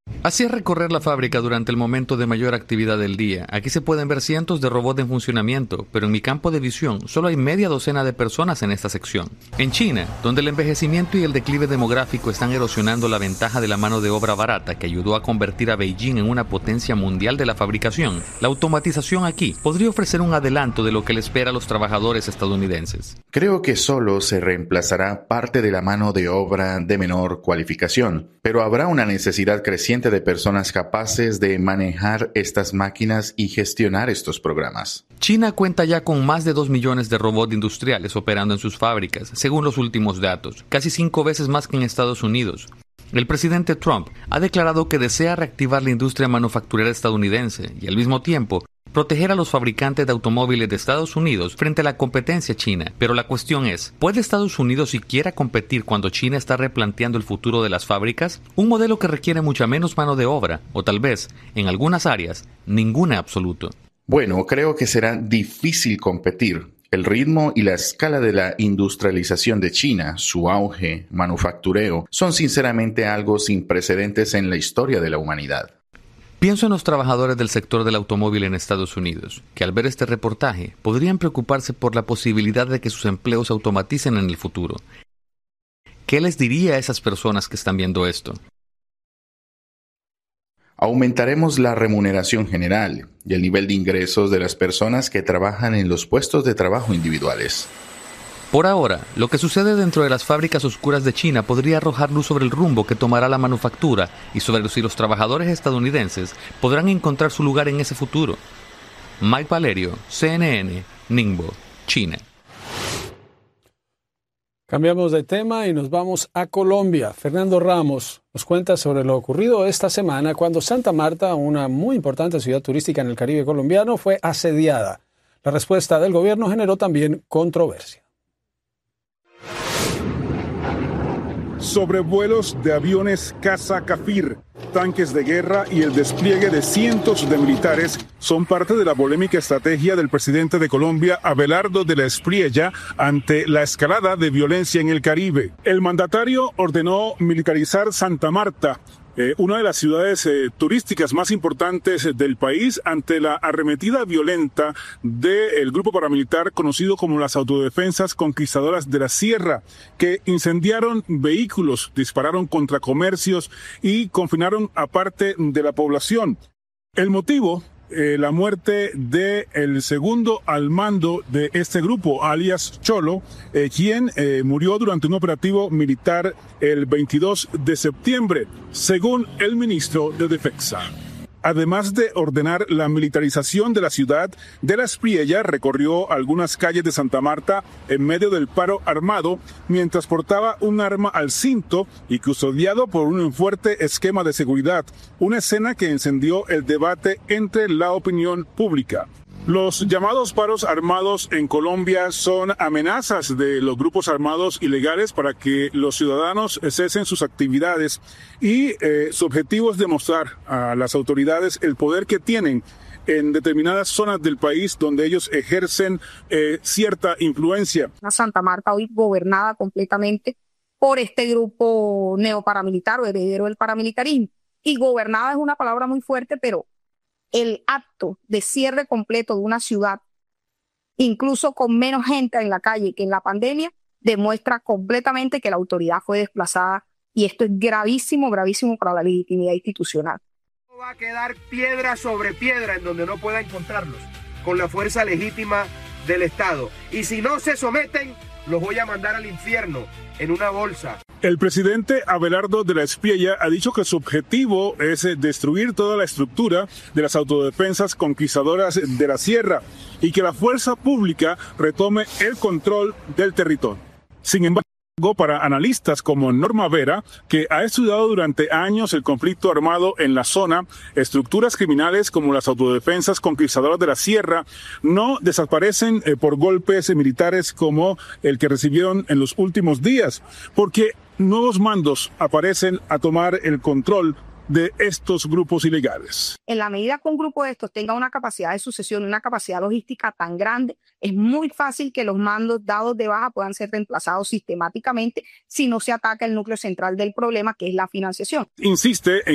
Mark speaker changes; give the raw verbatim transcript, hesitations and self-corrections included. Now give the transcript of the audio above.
Speaker 1: Así es recorrer la fábrica durante el momento de mayor actividad del día. Aquí se pueden ver cientos de robots en funcionamiento, pero en mi campo de visión solo hay media docena de personas en esta sección. En China, donde el envejecimiento y el declive demográfico están erosionando la ventaja de la mano de obra barata que ayudó a convertir a Beijing en una potencia mundial de la fabricación, la automatización aquí podría ofrecer un adelanto de lo que le espera a los trabajadores estadounidenses.
Speaker 2: Creo que solo se reemplazará parte de la mano de obra de menor cualificación, pero habrá una necesidad creciente de personas capaces de manejar estas máquinas y gestionar estos programas.
Speaker 1: China cuenta ya con más de dos millones de robots industriales operando en sus fábricas, según los últimos datos, casi cinco veces más que en Estados Unidos. El presidente Trump ha declarado que desea reactivar la industria manufacturera estadounidense y al mismo tiempo proteger a los fabricantes de automóviles de Estados Unidos frente a la competencia china. Pero la cuestión es, ¿puede Estados Unidos siquiera competir cuando China está replanteando el futuro de las fábricas? Un modelo que requiere mucha menos mano de obra, o tal vez, en algunas áreas, ninguna absoluto.
Speaker 2: Bueno, creo que será difícil competir. El ritmo y la escala de la industrialización de China, su auge, manufactureo, son sinceramente algo sin precedentes en la historia de la humanidad.
Speaker 1: Pienso en los trabajadores del sector del automóvil en Estados Unidos, que al ver este reportaje podrían preocuparse por la posibilidad de que sus empleos se automaticen en el futuro. ¿Qué les diría a esas personas que están viendo esto?
Speaker 2: Aumentaremos la remuneración general y el nivel de ingresos de las personas que trabajan en los puestos de trabajo individuales.
Speaker 1: Por ahora, lo que sucede dentro de las fábricas oscuras de China podría arrojar luz sobre el rumbo que tomará la manufactura y sobre si los trabajadores estadounidenses podrán encontrar su lugar en ese futuro. Mike Valerio, C N N, Ningbo, China.
Speaker 3: Cambiamos de tema y nos vamos a Colombia. Fernando Ramos nos cuenta sobre lo ocurrido esta semana cuando Santa Marta, una muy importante ciudad turística en el Caribe colombiano, fue asediada. La respuesta del gobierno generó también controversia.
Speaker 4: Sobrevuelos de aviones caza Kafir, tanques de guerra y el despliegue de cientos de militares son parte de la polémica estrategia del presidente de Colombia, Abelardo de la Espriella, ante la escalada de violencia en el Caribe. El mandatario ordenó militarizar Santa Marta, Eh, una de las ciudades eh, turísticas más importantes del país, ante la arremetida violenta del grupo paramilitar conocido como las Autodefensas Conquistadoras de la Sierra, que incendiaron vehículos, dispararon contra comercios y confinaron a parte de la población. El motivo, eh, la muerte de el segundo al mando de este grupo, alias Cholo, eh, quien eh, murió durante un operativo militar el veintidós de septiembre, según el ministro de Defensa. Además de ordenar la militarización de la ciudad, de la Espriella recorrió algunas calles de Santa Marta en medio del paro armado mientras portaba un arma al cinto y custodiado por un fuerte esquema de seguridad, una escena que encendió el debate entre la opinión pública. Los llamados paros armados en Colombia son amenazas de los grupos armados ilegales para que los ciudadanos cesen sus actividades y eh, su objetivo es demostrar a las autoridades el poder que tienen en determinadas zonas del país donde ellos ejercen eh, cierta influencia.
Speaker 5: Santa Marta hoy gobernada completamente por este grupo neoparamilitar o heredero del paramilitarismo. Y gobernada es una palabra muy fuerte, pero el acto de cierre completo de una ciudad, incluso con menos gente en la calle que en la pandemia, demuestra completamente que la autoridad fue desplazada y esto es gravísimo, gravísimo para la legitimidad institucional.
Speaker 6: No va a quedar piedra sobre piedra en donde no pueda encontrarlos con la fuerza legítima del Estado. Y si no se someten, los voy a mandar al infierno en una bolsa.
Speaker 4: El presidente Abelardo de la Espriella ha dicho que su objetivo es destruir toda la estructura de las autodefensas conquistadoras de la sierra y que la fuerza pública retome el control del territorio. Sin embargo, para analistas como Norma Vera, que ha estudiado durante años el conflicto armado en la zona, estructuras criminales como las autodefensas conquistadoras de la sierra no desaparecen eh, por golpes militares como el que recibieron en los últimos días, porque nuevos mandos aparecen a tomar el control de estos grupos ilegales.
Speaker 5: En la medida que un grupo de estos tenga una capacidad de sucesión, una capacidad logística tan grande, es muy fácil que los mandos dados de baja puedan ser reemplazados sistemáticamente si no se ataca el núcleo central del problema, que es la financiación.
Speaker 4: Insiste en